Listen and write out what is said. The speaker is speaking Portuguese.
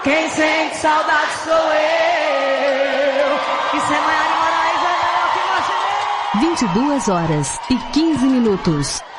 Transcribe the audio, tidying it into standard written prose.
Quem sente saudade sou eu. Isso é Maiara Moraes, é melhor que você. 22h15.